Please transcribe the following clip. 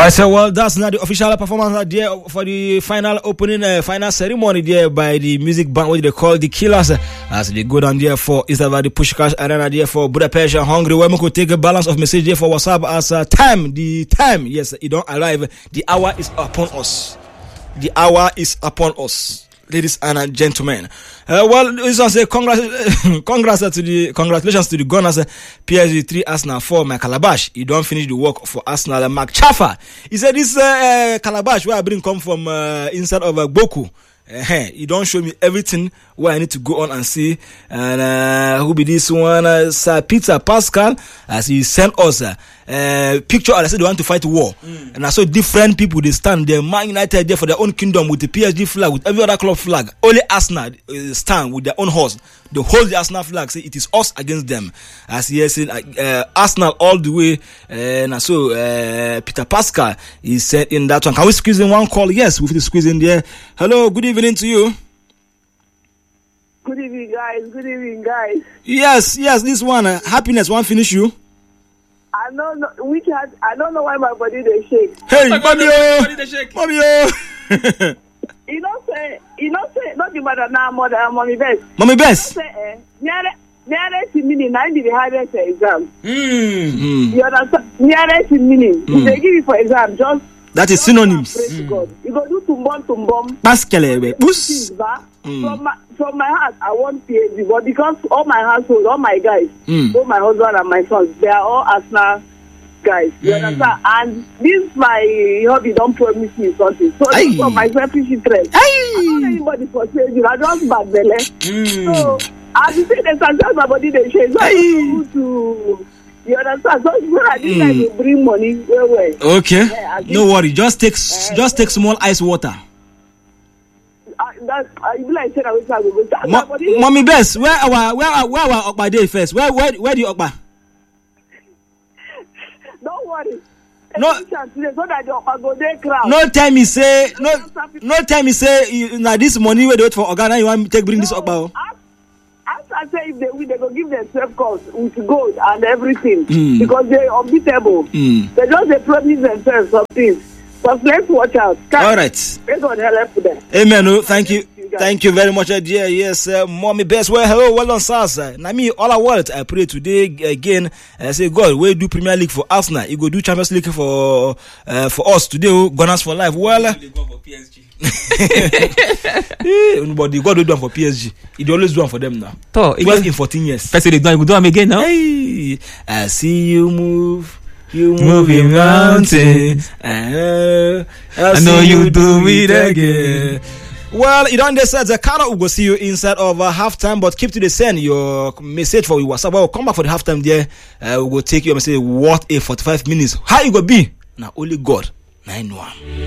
Alright, so well, that's not the official performance there for the final opening, final ceremony there by the music band, what they call the Killers, as they go down there for is about the Pushkash Arena there for Budapest, Hungary, where we could take a balance of message there for WhatsApp as the time, yes, it don't arrive. The hour is upon us. The hour is upon us. Ladies and gentlemen, well, this was a congratulations to the Gunners. PSG 3, Arsenal 4. My Calabash, you don't finish the work for Arsenal. Mark Chaffer, he said this Calabash where I bring come from inside of Boku. You don't show me everything where I need to go on and see. And who be this one? Sir Peter Pascal, as he sent us a picture. I said they want to fight war, and I saw different people. They stand there, Man United there for their own kingdom with the PSG flag, with every other club flag. Only Arsenal stand with their own horse. They hold the Arsenal flag, say it is us against them. As he said, Arsenal all the way. And so Peter Pascal he said in that one. Can we squeeze in one call? Yes, we will squeeze in there. Hello, good evening to you. Good evening, guys. Good evening, guys. Yes, this one. Happiness, one finish you. I don't know I don't know why my body they shake. Hey, mommy, You know say, not the mother now, mommy best. Mommy best. Say, nearest meaning, I did the hardest exam. You understand? Nearest meaning. If they give you for exam, just that is synonyms. Pray to God. You go do tumbom. Pascal, boost. From my heart, I want PhD, but because all my household, all my guys, both my husband and my sons, they are all Arsenal guys. You understand? And this my hobby don't promise me something. So this for my selfish interest. I don't know anybody for PhD. I just bad belly. So I be saying that my body they change. So to you understand? So I think I will bring money where. Okay. Yeah, no worry. Just take small ice water. Mommy best, where our Okpa day first? Where do you Okpa? Don't worry. No time me say now this money we do it for Ogana. You want me to bring this Okpa? I say if they win, they go give themselves cost with gold and everything because they are unbeatable. They just promise themselves something. But let's watch out. All right. Them. Amen. Oh, thank you. Thank you very much, dear. Yes, mommy best. Well, hello, well done, Sasa. Now me, all I want, I pray today again. I say, God, we do Premier League for Arsenal. You go do Champions League for us today. Gunners for life. Well, they go for PSG. But God will do one for PSG. He always do one for them now. In 14 years. First, they do them again now. Hey, I see you move. You moving mountains. I know you do it again. Well, it on the side, the Kana will go see you inside of halftime, but keep to the send your message for you WhatsApp. We'll come back for the halftime there. We'll go take your message. What a 45 minutes. How you go be? Now only God. 9-1.